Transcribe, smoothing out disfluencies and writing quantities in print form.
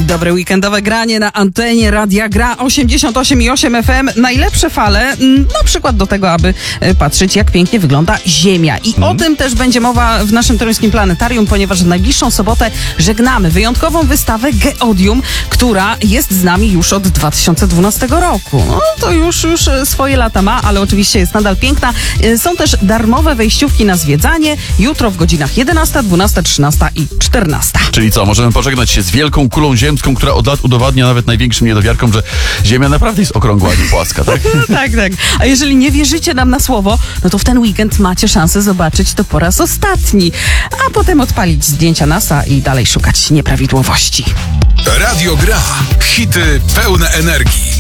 Dobre weekendowe granie na antenie Radia Gra 88,8 FM. Najlepsze fale, na przykład do tego, aby patrzeć, jak pięknie wygląda Ziemia. I o tym też będzie mowa w naszym toruńskim planetarium, ponieważ w najbliższą sobotę żegnamy wyjątkową wystawę Geodium, która jest z nami już od 2012 roku. No to już swoje lata ma, ale oczywiście jest nadal piękna. Są też darmowe wejściówki na zwiedzanie. Jutro w godzinach 11, 12, 13 i 14. Czyli co, możemy pożegnać się z wielką kulą ziemską, która od lat udowadnia nawet największym niedowiarkom, że Ziemia naprawdę jest okrągła, a nie płaska, tak? Tak. A jeżeli nie wierzycie nam na słowo, no to w ten weekend macie szansę zobaczyć to po raz ostatni, a potem odpalić zdjęcia NASA i dalej szukać nieprawidłowości. Radio Gra. Hity pełne energii.